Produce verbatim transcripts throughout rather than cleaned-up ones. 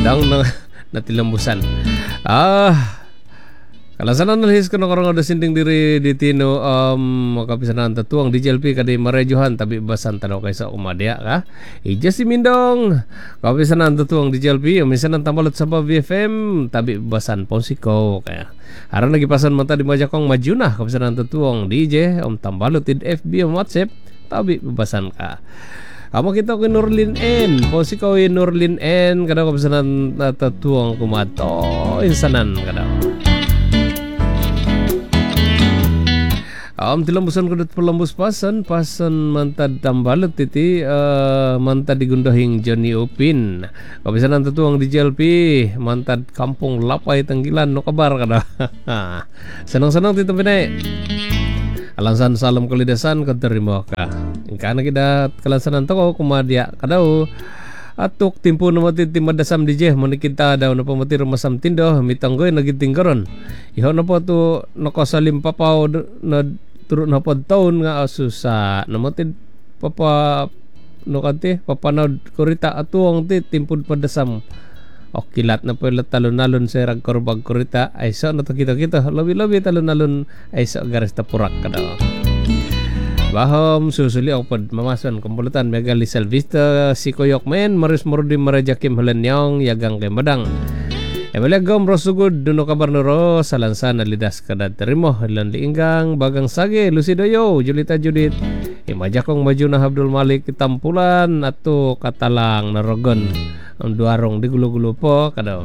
Daong na natilambusan. Ah, kalasanan nalihis ko ng orang ada sinding diri di tino um, makapisanan tatuang di J L P kadi marejuhan tapi basan tanaw kaysa umadya ka. Ija si Mindong. Kapisanan tatuang di J L P misanan tambalot sa B F M tapi basan ponsiko kaya. Aran lagi pasan mata di majakong majuna kapisanan tatuang D J om tambalot di F B om WhatsApp tapi basan ka. Kamu kita ke Nurlin N, ponsiko i Nurlin N kada kapisanan tatuang kumato insanan kada. Am tilambusan ko dat pelambus pasan pasan mantad tambalut titi uh, mantad digundahing Johnny Upin. Kabisanan tutuang di J L P mantad kampung Lapay Tanggilan no kabar kada. Senang-senang ti tampinay. Alansan salam kalidasan katerima ka. Ingkana kita kalansanan to kumadya kadao. Atuk timpo na mati timadasam di J manikita daw na pamati rumasam tindo mitanggoy nagitingkaron. Iho na po to nakasalim papaw na turut na pod taon nga asusa namatid papa no kanti papanod kurita atuang ti timpod padasam o kilat na pala talon-nalon sa ragkorbag kurita ay so na to kita-kita labi-labi talon-nalon ay so garis tapurak kada bahom susuli ako pod mamason kumpulutan mega Lisal Vista si Koyok Men Maris Mordi Marajakim Helanyong yagang kay Madang Emalagom rosugod duno kabar noro salansan nalidas kada terimo lan liinggang bagang sage Lucidoyo Julita Judit imajakong maju na Abdul Malik Tampulan atau katalang narogon ang duarong di gulo-gulo po kada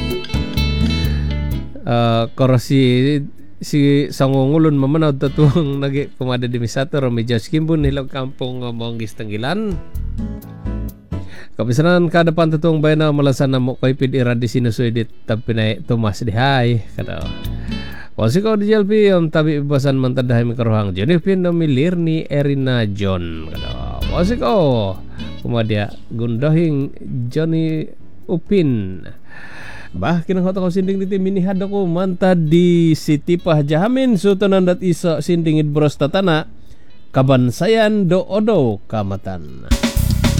uh, korosi si sangungulun mamanod tatuang nagi kumada di Misato Romijas Kimbun Hilaw Kampung Monggis Tanggilan. Kapisanan kada pantutong bayan na malasan na mo kay pid ira di sinusuidit tapinay Tomas dihay kada. Wasiko di J L P om tabi ibasan mantadahay mikarohang Jennifer no milir ni Erina John kada. Wasiko kumadya gundahing Johnny Upin. Bah kinang hoto ko sinding diti minihad ako mantad di City Pahjahamin sutunan dat isa sindingid bros tatana kabansayan do odo kamatan.